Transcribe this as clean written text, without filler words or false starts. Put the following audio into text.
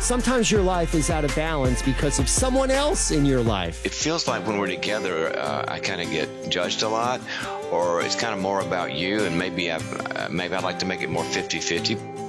Sometimes your life is out of balance because of someone else in your life. It feels like when we're together, I kind of get judged a lot, or it's kind of more about you, and maybe I'd like to make it more 50-50.